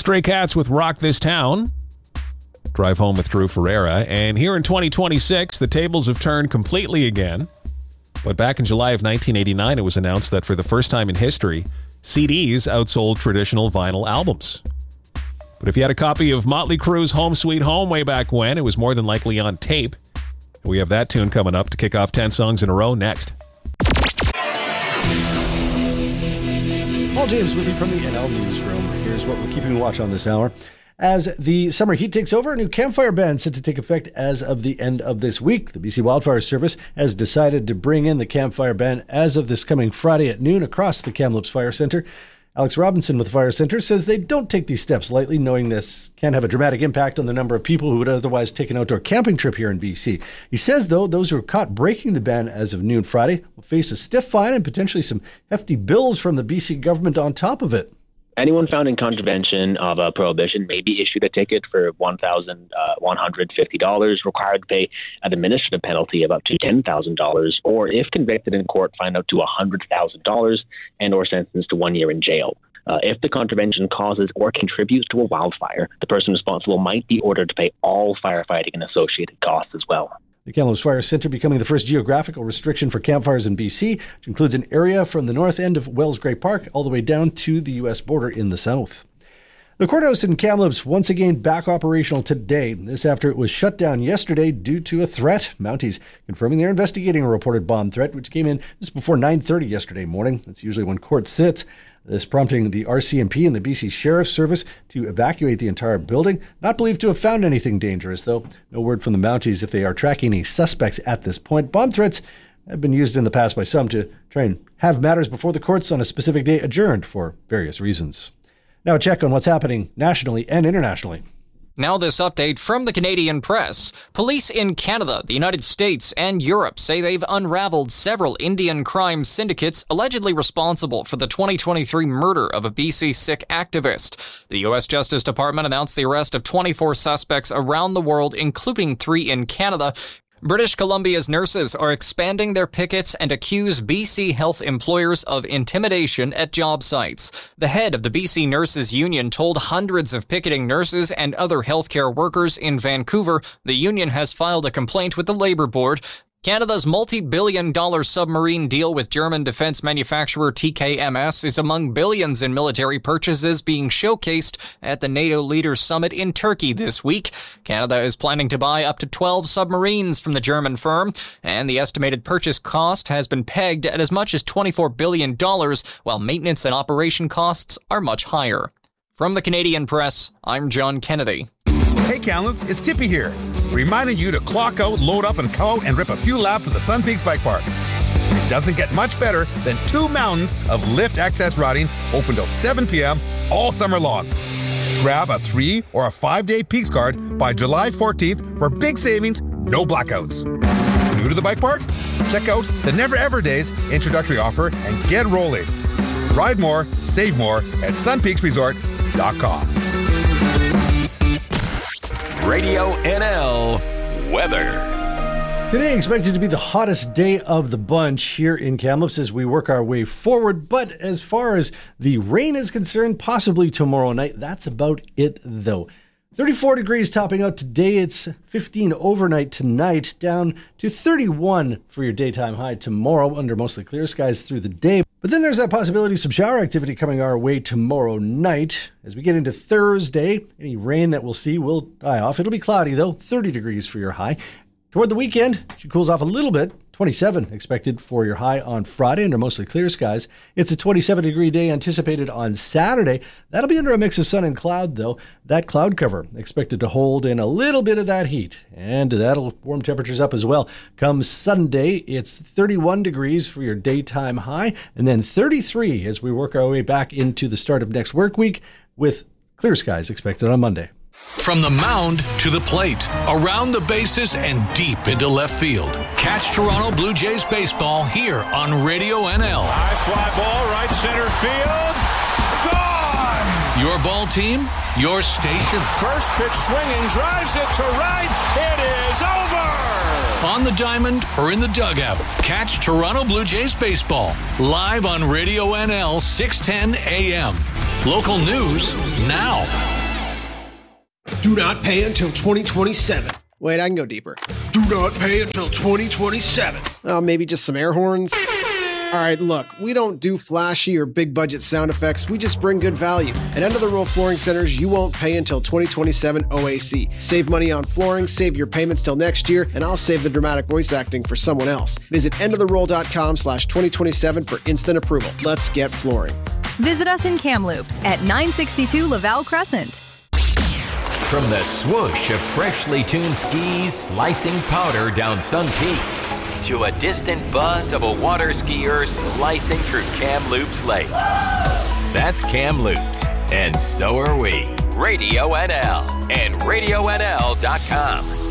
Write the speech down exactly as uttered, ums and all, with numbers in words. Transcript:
Stray Cats with Rock This Town. Drive Home with Drew Ferreira. And here in twenty twenty-six, the tables have turned completely again. But back in July of nineteen eighty-nine, it was announced that for the first time in history, C Ds outsold traditional vinyl albums. But if you had a copy of Motley Crue's Home Sweet Home way back when, it was more than likely on tape. We have that tune coming up to kick off ten songs in a row next. Paul James with you from the N L Newsroom. Here's what we're keeping watch on this hour. As the summer heat takes over, a new campfire ban set to take effect as of the end of this week. The B C Wildfire Service has decided to bring in the campfire ban as of this coming Friday at noon across the Kamloops Fire Centre. Alex Robinson with the Fire Centre says they don't take these steps lightly, knowing this can have a dramatic impact on the number of people who would otherwise take an outdoor camping trip here in B C. He says, though, those who are caught breaking the ban as of noon Friday will face a stiff fine and potentially some hefty bills from the B C government on top of it. Anyone found in contravention of a prohibition may be issued a ticket for one thousand one hundred fifty dollars, required to pay an administrative penalty of up to ten thousand dollars, or if convicted in court, fined up to one hundred thousand dollars and or sentenced to one year in jail. Uh, if the contravention causes or contributes to a wildfire, the person responsible might be ordered to pay all firefighting and associated costs as well. The Kamloops Fire Centre becoming the first geographical restriction for campfires in B C, which includes an area from the north end of Wells Gray Park all the way down to the U S border in the south. The courthouse in Kamloops once again back operational today. This after it was shut down yesterday due to a threat. Mounties confirming they're investigating a reported bomb threat, which came in just before nine thirty yesterday morning. That's usually when court sits. This prompting the R C M P and the B C Sheriff's Service to evacuate the entire building. Not believed to have found anything dangerous, though. No word from the Mounties if they are tracking any suspects at this point. Bomb threats have been used in the past by some to try and have matters before the courts on a specific day adjourned for various reasons. Now a check on what's happening nationally and internationally. Now this update from the Canadian Press. Police in Canada, the United States, and Europe say they've unraveled several Indian crime syndicates allegedly responsible for the twenty twenty-three murder of a B C Sikh activist. The U S Justice Department announced the arrest of twenty-four suspects around the world, including three in Canada. British Columbia's nurses are expanding their pickets and accuse B C health employers of intimidation at job sites. The head of the B C Nurses Union told hundreds of picketing nurses and other healthcare workers in Vancouver the union has filed a complaint with the Labour Board. Canada's multi-billion dollar submarine deal with German defense manufacturer T K M S is among billions in military purchases being showcased at the NATO Leaders Summit in Turkey this week. Canada is planning to buy up to twelve submarines from the German firm, and the estimated purchase cost has been pegged at as much as twenty-four billion dollars, while maintenance and operation costs are much higher. From the Canadian Press, I'm John Kennedy. Hey, Kamloops, it's Tippy here, reminding you to clock out, load up, and come out and rip a few laps at the Sun Peaks Bike Park. It doesn't get much better than two mountains of lift access riding open till seven p.m. all summer long. Grab a three or a five-day Peaks card by July fourteenth for big savings, no blackouts. New to the bike park? Check out the Never Ever Days introductory offer and get rolling. Ride more, save more at sun peaks resort dot com. Radio N L weather. Today expected to be the hottest day of the bunch here in Kamloops as we work our way forward. But as far as the rain is concerned, possibly tomorrow night. That's about it, though. thirty-four degrees topping out today. It's fifteen overnight tonight, down to thirty-one for your daytime high tomorrow under mostly clear skies through the day. But then there's that possibility of some shower activity coming our way tomorrow night. As we get into Thursday, any rain that we'll see will die off. It'll be cloudy, though, thirty degrees for your high. Toward the weekend, it cools off a little bit. twenty-seven expected for your high on Friday under mostly clear skies. It's a twenty-seven degree day anticipated on Saturday. That'll be under a mix of sun and cloud, though. That cloud cover expected to hold in a little bit of that heat, and that'll warm temperatures up as well. Come Sunday, it's thirty-one degrees for your daytime high, and then thirty-three as we work our way back into the start of next work week with clear skies expected on Monday. From the mound to the plate, around the bases and deep into left field. Catch Toronto Blue Jays baseball here on Radio N L. High fly ball, right center field. Gone! Your ball team, your station. First pitch swinging, drives it to right. It is over! On the diamond or in the dugout, catch Toronto Blue Jays baseball live on Radio N L six ten A M. Local news now. Do not pay until twenty twenty-seven. Wait, I can go deeper. Do not pay until twenty twenty-seven. Oh, maybe just some air horns? All right, look, we don't do flashy or big budget sound effects. We just bring good value. At End of the Roll Flooring Centers, you won't pay until twenty twenty-seven O A C. Save money on flooring, save your payments till next year, and I'll save the dramatic voice acting for someone else. Visit endoftheroll.com slash 2027 for instant approval. Let's get flooring. Visit us in Kamloops at nine sixty-two Laval Crescent. From the swoosh of freshly tuned skis slicing powder down Sun Peaks to a distant buzz of a water skier slicing through Kamloops Lake. That's Kamloops, and so are we. Radio N L and radio N L dot com.